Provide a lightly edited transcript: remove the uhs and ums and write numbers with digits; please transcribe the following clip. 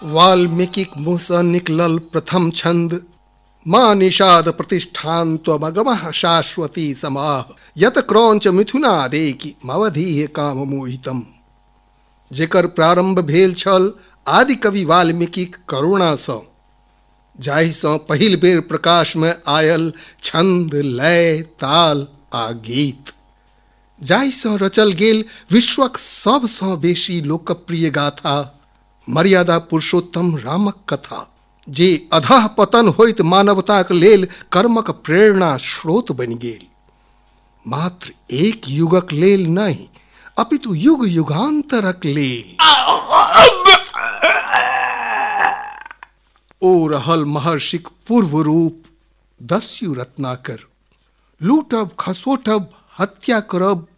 वाल्मीकि मुँह सँ निकलल प्रथम छंद। माँ निषाद प्रतिष्ठान त्वमगमः शाश्वती समाह यत क्रौंच मिथुनादेकि मवधीह काम मोहितम। जेकर प्रारंभ भेल छल आदि कवि वाल्मीकि करुणा सँ, जाहि सँ पहिल बेर प्रकाश में आयल छंद, लय, ताल आ गीत, जाहि सँ रचल गेल विश्वक सब सँ बेसी लोकप्रिय गाथा मर्यादा पुरुषोत्तम रामक कथा, जे अधः पतन होइत मानवताक लेल कर्मक प्रेरणा स्रोत बनि गेल। मात्र एक युगक लेल नहीं, अपितु युग युगांतरक लेल। ओ रहल महर्षिक पूर्व रूप दस्यु रत्नाकर। लूटब, खसोटब, हत्या करब